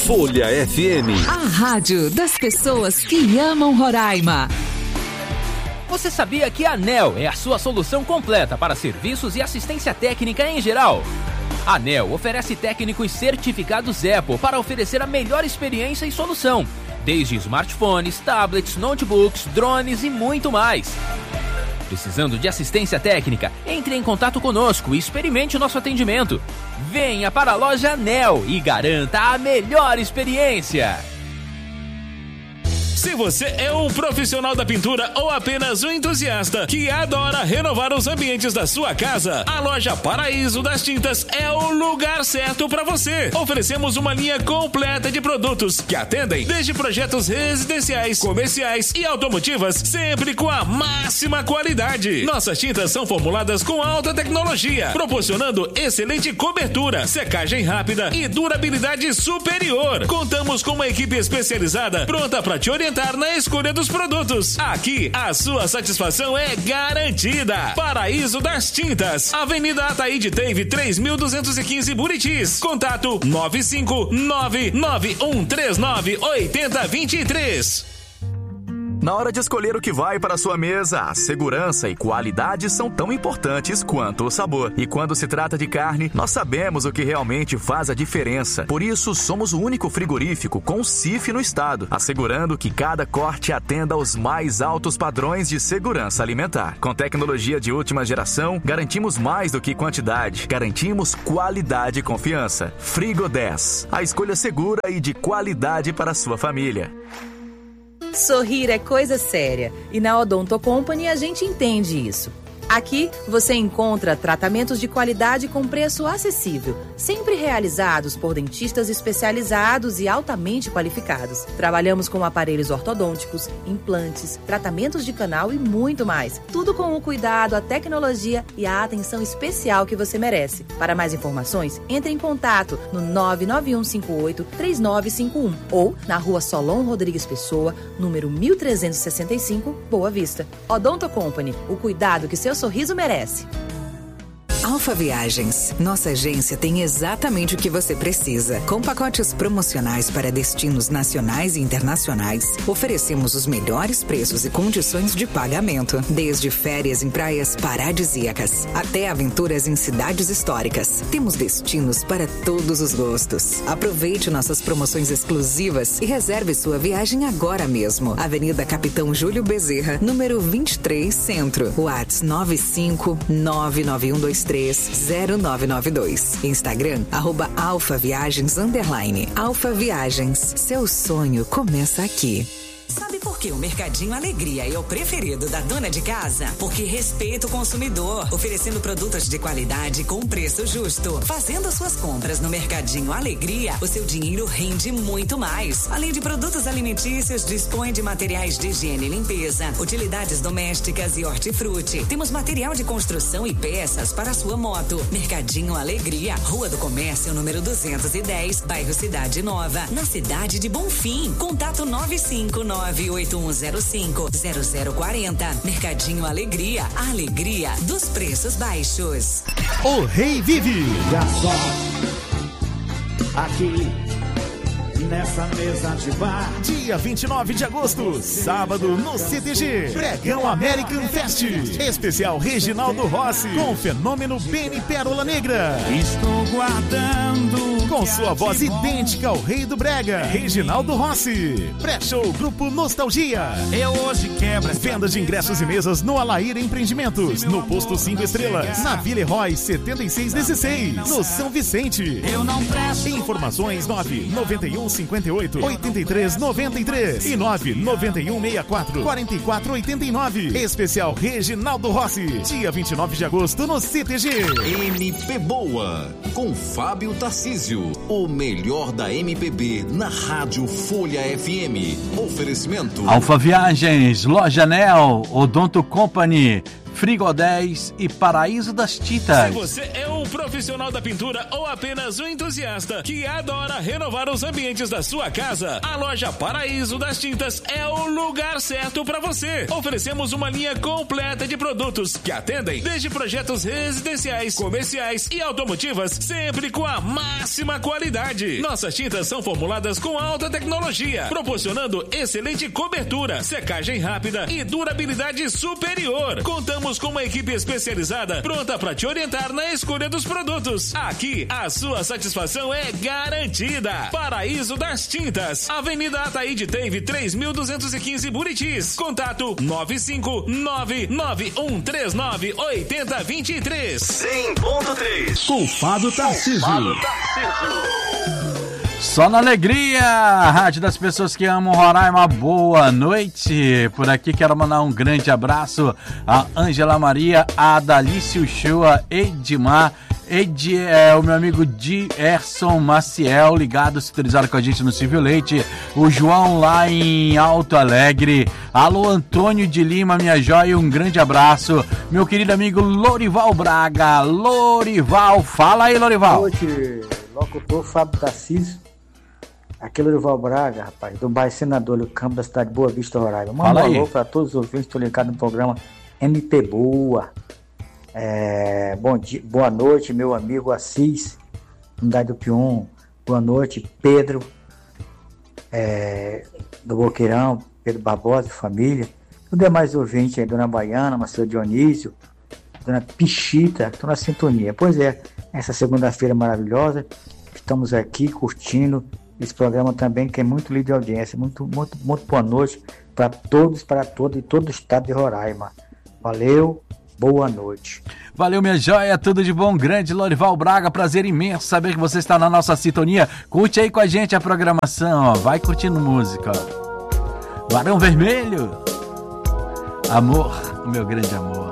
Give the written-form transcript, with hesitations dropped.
Folha FM. A rádio das pessoas que amam Roraima. Você sabia que a ANEEL é a sua solução completa para serviços e assistência técnica em geral? A ANEEL oferece técnicos certificados Apple para oferecer a melhor experiência e solução, desde smartphones, tablets, notebooks, drones e muito mais. Precisando de assistência técnica? Entre em contato conosco e experimente o nosso atendimento. Venha para a loja ANEEL e garanta a melhor experiência. Se você é um profissional da pintura ou apenas um entusiasta que adora renovar os ambientes da sua casa, a loja Paraíso das Tintas é o lugar certo para você. Oferecemos uma linha completa de produtos que atendem desde projetos residenciais, comerciais e automotivas, sempre com a máxima qualidade. Nossas tintas são formuladas com alta tecnologia, proporcionando excelente cobertura, secagem rápida e durabilidade superior. Contamos com uma equipe especializada pronta para te orientar na escolha dos produtos. Aqui, a sua satisfação é garantida. Paraíso das Tintas, Avenida Ataíde Teve 3215 Buritis. Contato 95991398023. Na hora de escolher o que vai para a sua mesa, a segurança e qualidade são tão importantes quanto o sabor. E quando se trata de carne, nós sabemos o que realmente faz a diferença. Por isso, somos o único frigorífico com CIF no estado, assegurando que cada corte atenda aos mais altos padrões de segurança alimentar. Com tecnologia de última geração, garantimos mais do que quantidade, garantimos qualidade e confiança. Frigo 10, a escolha segura e de qualidade para a sua família. Sorrir é coisa séria e na Odonto Company a gente entende isso. Aqui você encontra tratamentos de qualidade com preço acessível, sempre realizados por dentistas especializados e altamente qualificados. Trabalhamos com aparelhos ortodônticos, implantes, tratamentos de canal e muito mais. Tudo com o cuidado, a tecnologia e a atenção especial que você merece. Para mais informações, entre em contato no 99158-3951 ou na Rua Solon Rodrigues Pessoa, número 1365, Boa Vista. Odonto Company, o cuidado que seu sorriso merece. Alfa Viagens. Nossa agência tem exatamente o que você precisa. Com pacotes promocionais para destinos nacionais e internacionais, oferecemos os melhores preços e condições de pagamento. Desde férias em praias paradisíacas até aventuras em cidades históricas. Temos destinos para todos os gostos. Aproveite nossas promoções exclusivas e reserve sua viagem agora mesmo. Avenida Capitão Júlio Bezerra, número 23, Centro. WhatsApp 95991230992. Instagram, @alfaviagens_. Alfa Viagens. Seu sonho começa aqui. Sabe por que o Mercadinho Alegria é o preferido da dona de casa? Porque respeita o consumidor, oferecendo produtos de qualidade com preço justo. Fazendo suas compras no Mercadinho Alegria, o seu dinheiro rende muito mais. Além de produtos alimentícios, dispõe de materiais de higiene e limpeza, utilidades domésticas e hortifruti. Temos material de construção e peças para a sua moto. Mercadinho Alegria, Rua do Comércio, número 210, bairro Cidade Nova, na cidade de Bonfim. Contato 95981050040. Mercadinho Alegria, a alegria dos preços baixos. O Rei Vive. Já só aqui nessa mesa de bar. Dia 29 de agosto, sábado, no CTG. Pregão American Fest. Especial Reginaldo Rossi, com o fenômeno Benny Pérola Negra. Estou guardando. Com sua voz idêntica ao Rei do Brega, Reginaldo Rossi. Pré-show Grupo Nostalgia. Eu hoje quebro. Venda de ingressos e mesas no Alair Empreendimentos, no Posto 5 Estrelas, na Vila Herói 7616, no São Vicente. Eu não presto. Informações 99158-8393 e 99164-4489. Especial Reginaldo Rossi, dia 29 de agosto no CTG. MP Boa, com Fábio Tarcísio. O melhor da MPB na Rádio Folha FM. Oferecimento Alfa Viagens, Loja ANEEL, Odonto Company, Frigodéis e Paraíso das Tintas. Se você é um profissional da pintura ou apenas um entusiasta que adora renovar os ambientes da sua casa, a loja Paraíso das Tintas é o lugar certo para você. Oferecemos uma linha completa de produtos que atendem desde projetos residenciais, comerciais e automotivas, sempre com a máxima qualidade. Nossas tintas são formuladas com alta tecnologia, proporcionando excelente cobertura, secagem rápida e durabilidade superior. Contamos com uma equipe especializada pronta para te orientar na escolha dos produtos. Aqui, a sua satisfação é garantida. Paraíso das Tintas, Avenida Ataíde Teve 3215 Buritis. Contato 95991398023. 100.3 Com Fábio Tarcísio. Só na alegria, rádio das pessoas que amam Roraima, boa noite. Por aqui quero mandar um grande abraço a Ângela Maria, a Adalício Shoa, Edmar, o meu amigo Dierson Maciel, ligado, sintonizado com a gente no Silvio Leite, o João lá em Alto Alegre, alô Antônio de Lima, minha joia, um grande abraço, meu querido amigo Lorival Braga. Lorival, fala aí, Lorival. Boa noite, locutor Fábio Tarcísio. Aqui é Lorival Braga, rapaz, do bairro Senador do Campo da cidade de Boa Vista, Roraima. Manda um alô para todos os ouvintes, estou ligado no programa MP Boa. Bom dia, boa noite, meu amigo Assis, unidade do Pium. Boa noite, Pedro, do Boqueirão, Pedro Barbosa e família. Os demais ouvintes aí, Dona Baiana, Marcelo Dionísio, Dona Pichita, estou na sintonia. Pois é, essa segunda-feira maravilhosa, estamos aqui curtindo esse programa também, que é muito líder de audiência. Muito boa noite para todos, para todo e todo o estado de Roraima. Valeu, boa noite. Valeu, minha joia, tudo de bom, grande Lorival Braga, prazer imenso saber que você está na nossa sintonia. Curte aí com a gente a programação, ó. Vai curtindo música, ó. Barão Vermelho, amor, o meu grande amor.